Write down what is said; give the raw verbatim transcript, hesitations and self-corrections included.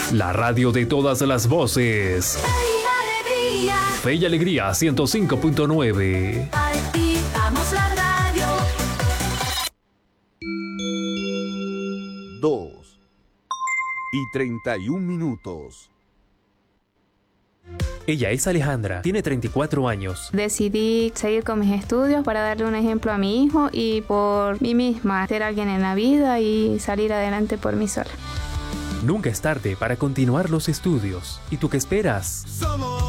La radio de todas las voces. Fe y Alegría ciento cinco punto nueve. Activamos la radio. Dos y treinta y un minutos. Ella es Alejandra, tiene treinta y cuatro años. Decidí seguir con mis estudios para darle un ejemplo a mi hijo y por mí misma, ser alguien en la vida y salir adelante por mí sola. Nunca es tarde para continuar los estudios. ¿Y tú qué esperas? Somos